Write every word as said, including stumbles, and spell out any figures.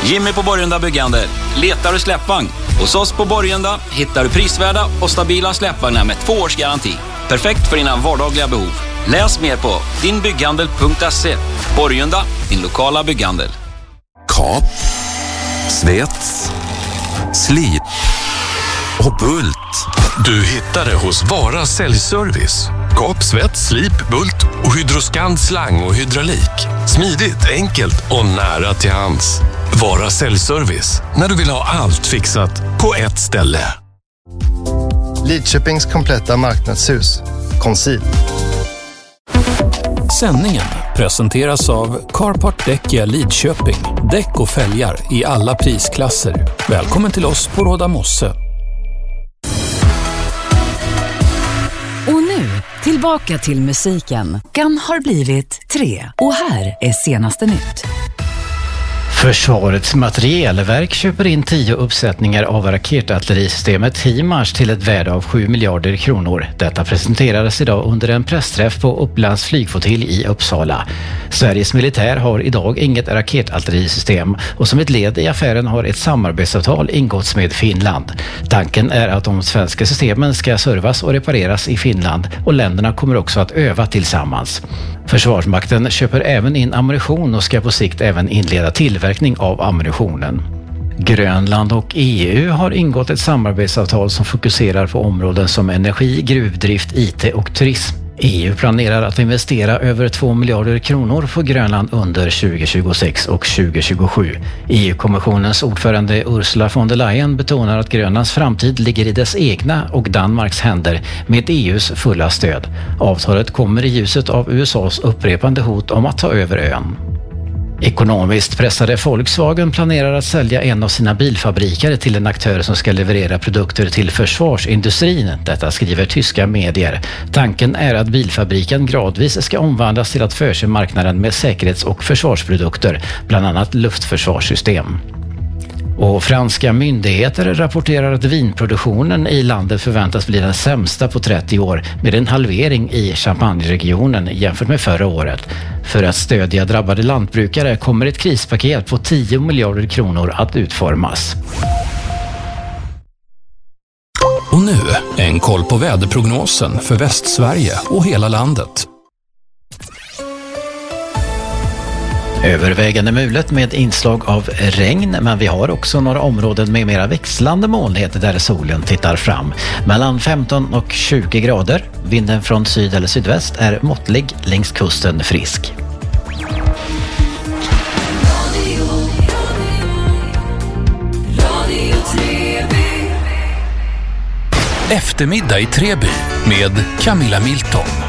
Jimmy på Borgunda Byggande. Letar du släppvagn? Hos oss på Borgunda hittar du prisvärda och stabila släppvagnar med två års garanti. Perfekt för dina vardagliga behov. Läs mer på dinbygghandel punkt se. Borgunda, din lokala bygghandel. Kap, svets, slip och bult. Du hittar det hos Vara Säljservice. Kap, svets, slip, bult och Hydroskan slang och hydraulik. Smidigt, enkelt och nära till hands. Vara Säljservice. När du vill ha allt fixat på ett ställe. Lidköpings kompletta marknadshus. Conceal. Sändningen presenteras av Carport Däckia Lidköping. Däck och fälgar i alla prisklasser. Välkommen till oss på Råda Mosse. Och nu, tillbaka till musiken. Kan har blivit tre. Och här är senaste nytt. Försvarets materielverk köper in tio uppsättningar av raketartillerisystemet HIMARS till ett värde av sju miljarder kronor. Detta presenterades idag under en pressträff på Upplands flygflottilj i Uppsala. Sveriges militär har idag inget raketartillerisystem och som ett led i affären har ett samarbetsavtal ingåtts med Finland. Tanken är att de svenska systemen ska servas och repareras i Finland och länderna kommer också att öva tillsammans. Försvarsmakten köper även in ammunition och ska på sikt även inleda tillverkning av ammunitionen. Grönland och E U har ingått ett samarbetsavtal som fokuserar på områden som energi, gruvdrift, I T och turism. E U planerar att investera över två miljarder kronor på Grönland under tjugo tjugosex och tjugo tjugosju. E U-kommissionens ordförande Ursula von der Leyen betonar att Grönlands framtid ligger i dess egna och Danmarks händer med E U:s fulla stöd. Avtalet kommer i ljuset av U S A:s upprepande hot om att ta över ön. Ekonomiskt pressade Volkswagen planerar att sälja en av sina bilfabriker till en aktör som ska leverera produkter till försvarsindustrin. Detta skriver tyska medier. Tanken är att bilfabriken gradvis ska omvandlas till att förse marknaden med säkerhets- och försvarsprodukter, bland annat luftförsvarssystem. Och franska myndigheter rapporterar att vinproduktionen i landet förväntas bli den sämsta på trettio år med en halvering i Champagne-regionen jämfört med förra året. För att stödja drabbade lantbrukare kommer ett krispaket på tio miljarder kronor att utformas. Och nu en koll på väderprognosen för Västsverige och hela landet. Övervägande mulet med inslag av regn, men vi har också några områden med mera växlande molnighet där solen tittar fram. Mellan femton och tjugo grader. Vinden från syd eller sydväst är måttlig, längs kusten frisk. Eftermiddag i Treby med Camilla Milton.